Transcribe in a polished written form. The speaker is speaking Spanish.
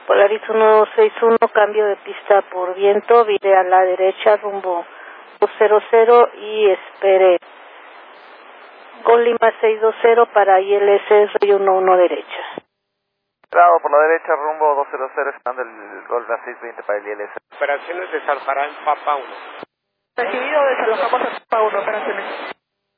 Polaris 161, cambio de pista por viento, vire a la derecha rumbo 200 y espere. Gol Lima 620 para ILS Rey 11 derecha. Bravo, por la derecha, rumbo 200, esperando el Gol 620 para el ILS. Operaciones de Salfarán, Papa 1. Recibido, desalojamos a Papa 1, operaciones.